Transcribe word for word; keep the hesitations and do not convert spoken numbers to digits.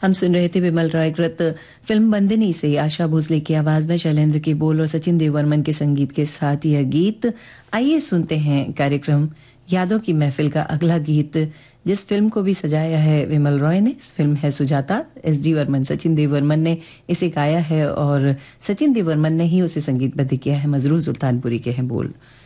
हम सुन रहे थे विमल रॉय कृत फिल्म बंदिनी से आशा भोसले की आवाज में शैलेंद्र के बोल और सचिन देववर्मन के संगीत के साथ यह गीत। आइए सुनते हैं कार्यक्रम यादों की महफिल का अगला गीत, जिस फिल्म को भी सजाया है विमल रॉय ने। इस फिल्म है सुजाता। एस डी वर्मन, सचिन देववर्मन ने इसे गाया है और सचिन देववर्मन ने ही उसे संगीतबद्ध किया है। मजरूर सुल्तानपुरी के हैं बोल।